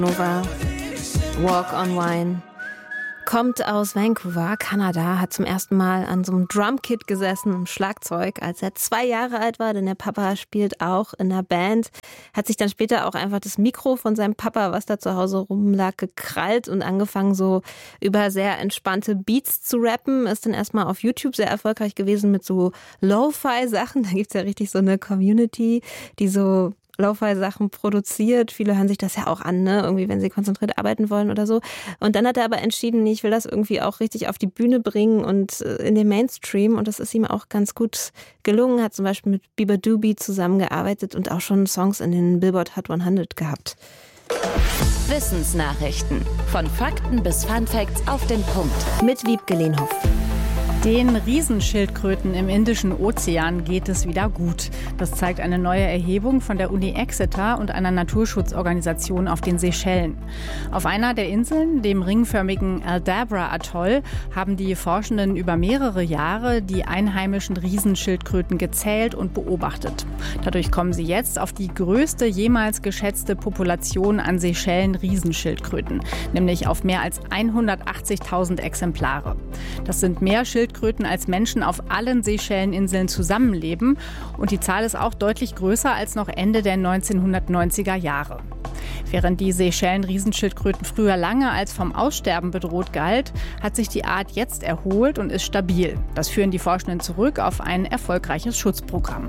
Nova, Walk on Wine. Kommt aus Vancouver, Kanada, hat zum ersten Mal an so einem Drumkit gesessen, im Schlagzeug, als er 2 Jahre alt war, denn der Papa spielt auch in einer Band. Hat sich dann später auch einfach das Mikro von seinem Papa, was da zu Hause rumlag, gekrallt und angefangen, so über sehr entspannte Beats zu rappen. Ist dann erstmal auf YouTube sehr erfolgreich gewesen mit so Lo-Fi-Sachen. Da gibt's ja richtig so eine Community, die so Lo-Fi-Sachen produziert. Viele hören sich das ja auch an, ne? Irgendwie, wenn sie konzentriert arbeiten wollen oder so. Und dann hat er aber entschieden, ich will das irgendwie auch richtig auf die Bühne bringen und in den Mainstream. Und das ist ihm auch ganz gut gelungen. Hat zum Beispiel mit Bieber Doobie zusammengearbeitet und auch schon Songs in den Billboard Hot 100 gehabt. Wissensnachrichten. Von Fakten bis Funfacts auf den Punkt. Mit Wiebke Lehnhoff. Den Riesenschildkröten im Indischen Ozean geht es wieder gut. Das zeigt eine neue Erhebung von der Uni Exeter und einer Naturschutzorganisation auf den Seychellen. Auf einer der Inseln, dem ringförmigen Aldabra-Atoll, haben die Forschenden über mehrere Jahre die einheimischen Riesenschildkröten gezählt und beobachtet. Dadurch kommen sie jetzt auf die größte jemals geschätzte Population an Seychellen-Riesenschildkröten, nämlich auf mehr als 180.000 Exemplare. Das sind mehr Schildkröten als Menschen auf allen Seychelleninseln zusammenleben. Und die Zahl ist auch deutlich größer als noch Ende der 1990er Jahre. Während die Seychellen-Riesenschildkröten früher lange als vom Aussterben bedroht galt, hat sich die Art jetzt erholt und ist stabil. Das führen die Forschenden zurück auf ein erfolgreiches Schutzprogramm.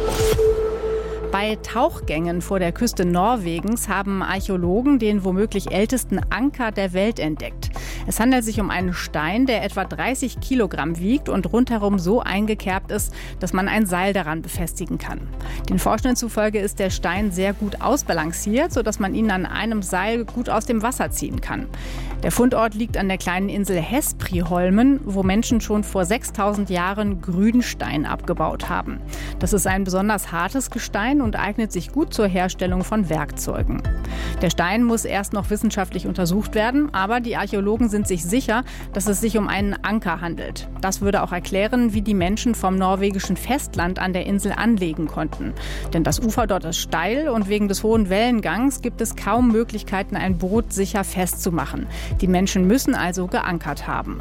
Bei Tauchgängen vor der Küste Norwegens haben Archäologen den womöglich ältesten Anker der Welt entdeckt. Es handelt sich um einen Stein, der etwa 30 Kilogramm wiegt und rundherum so eingekerbt ist, dass man ein Seil daran befestigen kann. Den Forschenden zufolge ist der Stein sehr gut ausbalanciert, sodass man ihn an einem Seil gut aus dem Wasser ziehen kann. Der Fundort liegt an der kleinen Insel Hespriholmen, wo Menschen schon vor 6.000 Jahren Grünstein abgebaut haben. Das ist ein besonders hartes Gestein und eignet sich gut zur Herstellung von Werkzeugen. Der Stein muss erst noch wissenschaftlich untersucht werden, aber die Archäologen sind sich sicher, dass es sich um einen Anker handelt. Das würde auch erklären, wie die Menschen vom norwegischen Festland an der Insel anlegen konnten. Denn das Ufer dort ist steil und wegen des hohen Wellengangs gibt es kaum Möglichkeiten, ein Boot sicher festzumachen. Die Menschen müssen also geankert haben.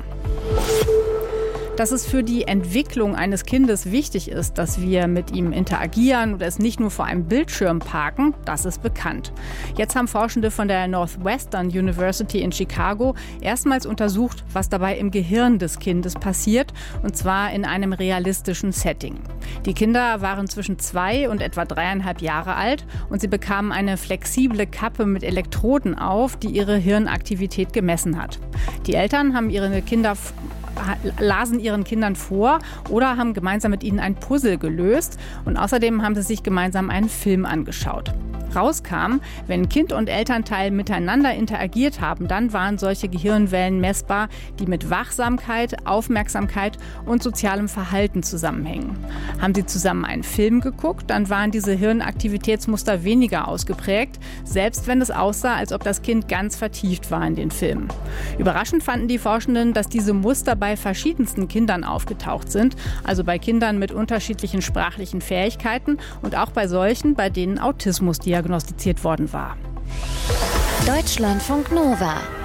Dass es für die Entwicklung eines Kindes wichtig ist, dass wir mit ihm interagieren und es nicht nur vor einem Bildschirm parken, das ist bekannt. Jetzt haben Forschende von der Northwestern University in Chicago erstmals untersucht, was dabei im Gehirn des Kindes passiert, und zwar in einem realistischen Setting. Die Kinder waren zwischen 2 und etwa 3,5 Jahre alt und sie bekamen eine flexible Kappe mit Elektroden auf, die ihre Hirnaktivität gemessen hat. Die Eltern haben lasen ihren Kindern vor oder haben gemeinsam mit ihnen ein Puzzle gelöst und außerdem haben sie sich gemeinsam einen Film angeschaut. Rauskam, wenn Kind und Elternteil miteinander interagiert haben, dann waren solche Gehirnwellen messbar, die mit Wachsamkeit, Aufmerksamkeit und sozialem Verhalten zusammenhängen. Haben sie zusammen einen Film geguckt, dann waren diese Hirnaktivitätsmuster weniger ausgeprägt, selbst wenn es aussah, als ob das Kind ganz vertieft war in den Film. Überraschend fanden die Forschenden, dass diese Muster bei verschiedensten Kindern aufgetaucht sind, also bei Kindern mit unterschiedlichen sprachlichen Fähigkeiten und auch bei solchen, bei denen Autismus diagnostiziert worden war. Deutschlandfunk Nova